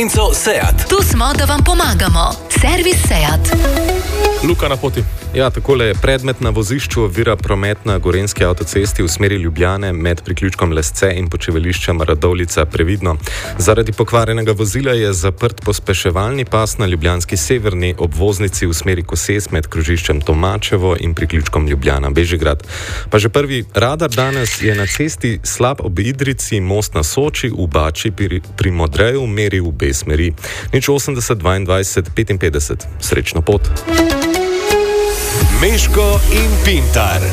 Seat. Tu smo, da vam pomagamo. Servis Seat. Luka na poti. Ja, takole je predmet na vozišču ovira promet na Gorenjski avtocesti v smeri Ljubljane med priključkom Lesce in počivališčem Radovljica previdno. Zaradi pokvarjenega vozila je zaprt pospeševalni pas na ljubljanski severni obvoznici v smeri Koses med krožiščem Tomačevo in priključkom Ljubljana Bežigrad. Pa že prvi radar danes je na cesti slab ob Idrici, most na Soči, v Bači pri Modreju meri v obe smeri. 080 22 55. Srečno pot. Meško in Pintar.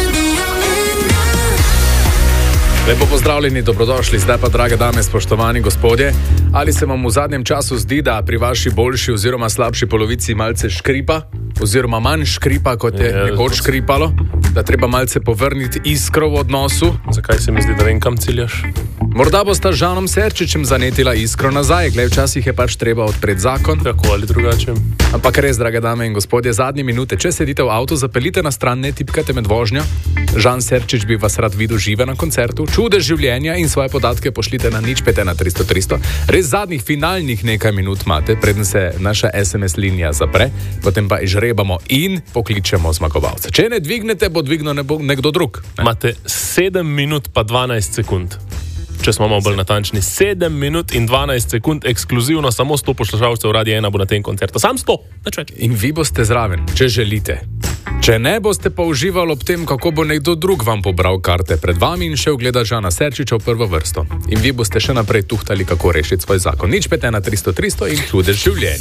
Lepo pozdravljeni, dobrodošli. Zdaj pa, drage dame, spoštovani gospodje, ali se vam v zadnjem času zdi, da pri vaši boljši oziroma slabši polovici malce škripa, oziroma manj škripa, kot je nekoč škripalo, da treba malce povrniti iskro v odnosu? Zakaj se mi zdi, da vem, kam ciljaš? Morda bosta z Žanom Serčičem zanetila iskro nazaj, glej, včasih je pač treba odpreti zakon. Tako ali drugače. Ampak res, drage dame in gospodje, zadnje minute, če sedite v avtu, zapeljite na stran, ne tipkate med vožnjo. Žan Serčič bi vas rad videl žive na koncertu. Čudež življenja in svoje podatke pošljite na 051 300 300. Res zadnjih finalnih nekaj minut imate, preden se naša SMS linija zapre, potem pa izžrebamo in pokličemo zmagovalca. Če ne dvignete, bo dvignil nekdo drug. Imate 7 minut pa 12 sekund. Če smo malo bolj natančni, 7 minut in 12 sekund ekskluzivno, samo 100 poslušalcev Radia 1 bo na tem koncertu. Sam 100, nič več. In vi boste zraven, če želite. Če ne, boste pa uživali ob tem, kako bo nekdo drug vam pobral karte pred vami in šel gledati Žana Serčiča v prvo vrsto. In vi boste še naprej tuhtali, kako rešiti svoj zakon. 051 300 300 in čudež življenja.